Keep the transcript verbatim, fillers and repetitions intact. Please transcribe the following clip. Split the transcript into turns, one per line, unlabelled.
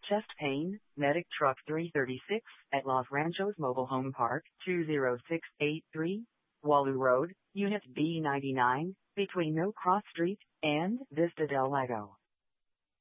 Chest pain, Medic Truck three thirty-six, at Los Ranchos Mobile Home Park, two zero six eight three, Walu Road, Unit B ninety-nine, between No Cross Street and Vista del Lago.